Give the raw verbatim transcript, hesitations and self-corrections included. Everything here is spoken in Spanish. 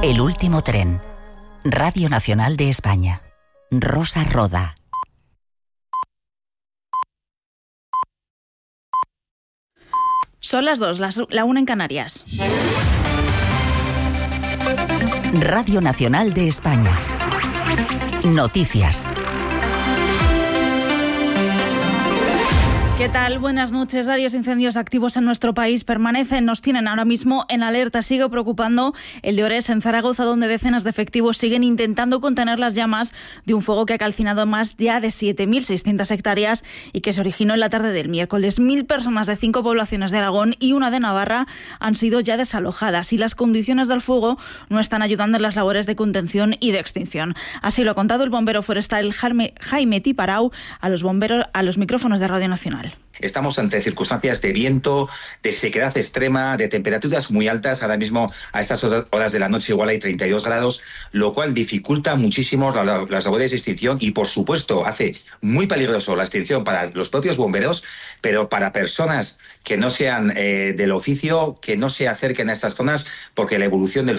El último tren. Radio Nacional de España. Rosa Roda. Son las dos, las, la una en Canarias. Radio Nacional de España. Noticias. ¿Qué tal? Buenas noches. Varios incendios activos en nuestro país permanecen, nos tienen ahora mismo en alerta. Sigue preocupando el de Ores, en Zaragoza, donde decenas de efectivos siguen intentando contener las llamas de un fuego que ha calcinado más ya de siete mil seiscientas hectáreas y que se originó en la tarde del miércoles. Mil personas de cinco poblaciones de Aragón y una de Navarra han sido ya desalojadas y las condiciones del fuego no están ayudando en las labores de contención y de extinción. Así lo ha contado el bombero forestal Jaime, Jaime Tiparau a los bomberos, a los micrófonos de Radio Nacional. Estamos ante circunstancias de viento, de sequedad extrema, de temperaturas muy altas. Ahora mismo, a estas horas de la noche, igual hay treinta y dos grados, lo cual dificulta muchísimo la, la, las labores de extinción y, por supuesto, hace muy peligroso la extinción para los propios bomberos, pero para personas que no sean eh, del oficio, que no se acerquen a estas zonas, porque la evolución del